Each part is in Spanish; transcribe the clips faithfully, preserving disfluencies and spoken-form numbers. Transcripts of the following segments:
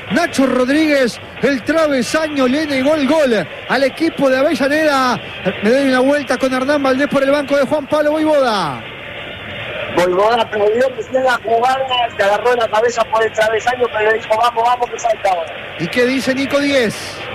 Nacho Rodríguez, el travesaño, le negó el gol al equipo de Avellaneda. Me doy una vuelta con Hernán Valdés por el banco de Juan Pablo Voivoda. Voivoda aplaudió que hiciera la jugada, se agarró la cabeza por el travesaño, pero le dijo, vamos, vamos, que salta ahora. ¿Y qué dice Nico Díez?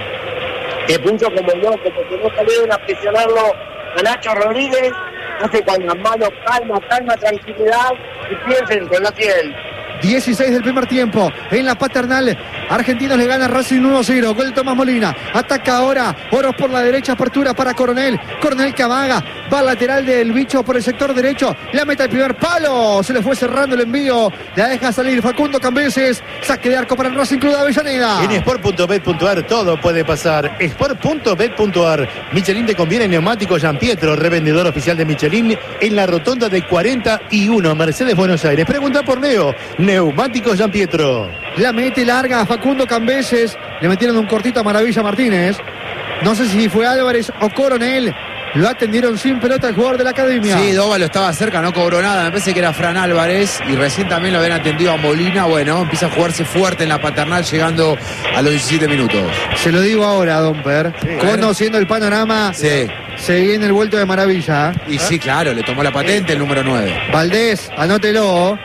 Que punto como yo, como que no salieron a presionarlo a Nacho Rodríguez, hace con las manos, calma, calma, tranquilidad, y piensen que no tienen. dieciséis del primer tiempo, en la Paternal, Argentinos le gana Racing uno a cero, gol de Tomás Molina, ataca ahora, Oros por la derecha, apertura para Coronel, Coronel que amaga, va al lateral del Bicho por el sector derecho, la meta el primer palo, se le fue cerrando el envío, la deja salir Facundo Cambeses, saque de arco para el Racing Club de Avellaneda. En sport punto bet punto a r todo puede pasar, sport punto bet punto a r, Michelin te conviene neumáticos Gian Pietro, revendedor oficial de Michelin, en la rotonda de cuarenta y uno, Mercedes, Buenos Aires. Pregunta por Leo, Neumáticos Gian Pietro. La mete larga a Facundo Cambeses. Le metieron un cortito a Maravilla Martínez. No sé si fue Álvarez o Coronel. Lo atendieron sin pelota el jugador de la academia. Sí, Dóvalo estaba cerca, no cobró nada. Me parece que era Fran Álvarez. Y recién también lo habían atendido a Molina. Bueno, empieza a jugarse fuerte en la Paternal, llegando a los diecisiete minutos. Se lo digo ahora, Domper. Sí, conociendo el panorama, sí. Se viene el vuelto de Maravilla. Y ¿Eh? sí, claro, le tomó la patente el número nueve. Valdés, anótelo.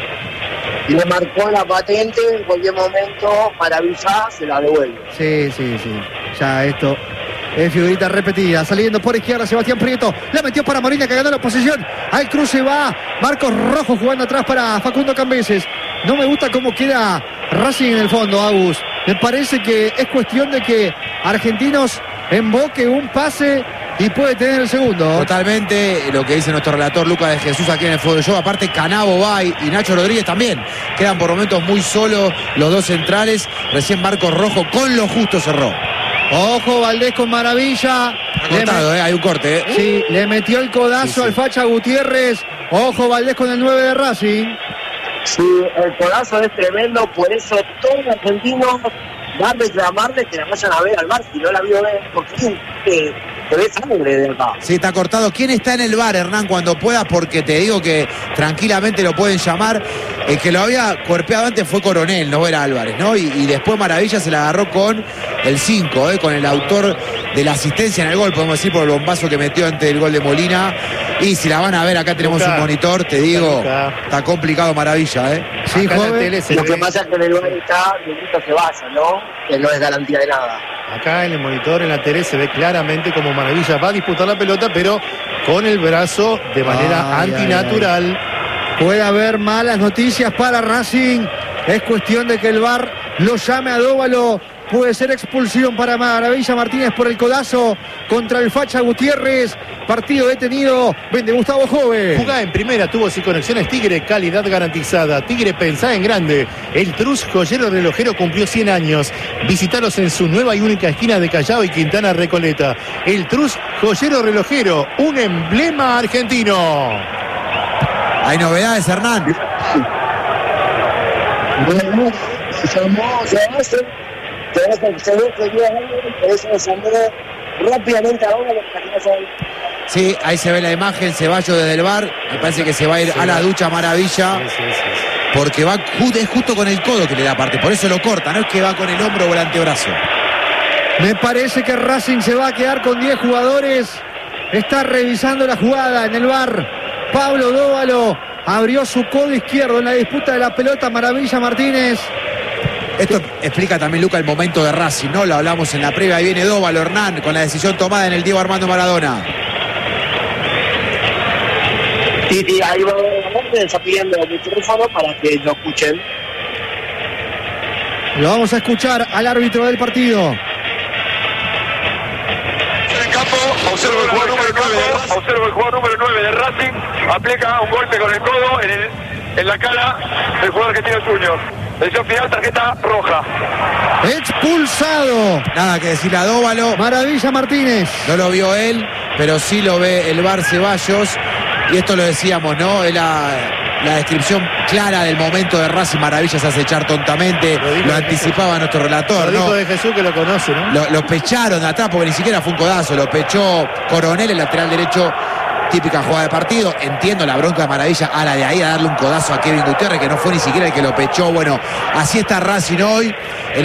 Y le marcó la patente, en cualquier momento Maravilla se la devuelve. Sí, sí, sí. Ya esto es figurita repetida. Saliendo por izquierda Sebastián Prieto. La metió para Molina que ganó la posición. Al cruce va Marcos Rojo jugando atrás para Facundo Cambeses. No me gusta cómo queda Racing en el fondo, Agus. Me parece que es cuestión de que Argentinos emboque un pase y puede tener el segundo. Totalmente lo que dice nuestro relator Lucas de Jesús aquí en el Fútbol Show. Aparte Canavo va y, y Nacho Rodríguez también. Quedan por momentos muy solos los dos centrales. Recién Marcos Rojo con lo justo cerró. Ojo, Valdés con Maravilla. Ha cortado, eh, hay un corte. Eh. Sí, le metió el codazo sí, sí. al Facha Gutiérrez. Ojo, Valdés con el nueve de Racing. Sí, el codazo es tremendo, por eso todos los argentinos van a reclamarle que la vayan a ver al bar, si no la vio ver, porque eh, se ve sangre de acá. Sí, está cortado. ¿Quién está en el bar, Hernán, cuando pueda? Porque te digo que tranquilamente lo pueden llamar. El que lo había cuerpeado antes fue Coronel, no era Álvarez, ¿no? Y, y después Maravilla se la agarró con el cinco, ¿eh? Con el autor de la asistencia en el gol, podemos decir, por el bombazo que metió ante el gol de Molina. Y si la van a ver, acá tenemos Luca, un monitor, te digo, Luca. Está complicado Maravilla, ¿eh? Sí, joven. Lo que pasa es que en el bar está, necesita que vaya, ¿no? Que no es garantía de nada. Acá en el monitor, en la tele, se ve claramente como Maravilla va a disputar la pelota, pero con el brazo de manera ay, antinatural. Ay, ay. Puede haber malas noticias para Racing. Es cuestión de que el V A R lo llame a Dóvalo. Puede ser expulsión para Maravilla Martínez por el codazo contra el Facha Gutiérrez. Partido detenido. Vende Gustavo Jove. Jugá en primera, tuvo sin conexiones Tigre, calidad garantizada. Tigre, pensá en grande. El Trus Joyero Relojero cumplió cien años. Visítalos en su nueva y única esquina de Callao y Quintana Recoleta. El Trus Joyero Relojero, un emblema argentino. Hay novedades, Hernán. Bueno, se llamó, se hace, se ve que por eso se llamó rápidamente ahora los que sí, ahí se ve la imagen, Ceballos desde el bar, me parece que se va a ir sí, a la ducha Maravilla, sí, sí, sí, sí. Porque va es justo con el codo que le da parte, por eso lo corta, no es que va con el hombro o el antebrazo. Me parece que Racing se va a quedar con diez jugadores, está revisando la jugada en el V A R. Pablo Dóvalo abrió su codo izquierdo en la disputa de la pelota. Maravilla Martínez. Esto explica también, Luca, el momento de Racing, ¿no? Lo hablamos en la previa. Ahí viene Dóvalo, Hernán, con la decisión tomada en el Diego Armando Maradona. Sí, sí, ahí va, está pidiendo el micrófono para que lo escuchen. Lo vamos a escuchar al árbitro del partido. Observo el jugador número nueve, observo el jugador número nueve de Racing, aplica un golpe con el codo en, el, en la cara del jugador argentino Junior. Decisión final, tarjeta roja. Expulsado. Nada que decirle a Dóvalo. Maravilla Martínez. No lo vio él, pero sí lo ve el V A R Ceballos. Y esto lo decíamos, ¿no? Es la, la descripción clara del momento de Racing. Maravilla se hace echar tontamente. Lo, lo anticipaba Jesús. Nuestro relator, lo dijo ¿no? de Jesús que lo conoce, ¿no? Lo, lo pecharon de atrás porque ni siquiera fue un codazo. Lo pechó Coronel, el lateral derecho. Típica jugada de partido. Entiendo la bronca de Maravilla a la de ahí a darle un codazo a Kevin Gutiérrez, que no fue ni siquiera el que lo pechó. Bueno, así está Racing hoy.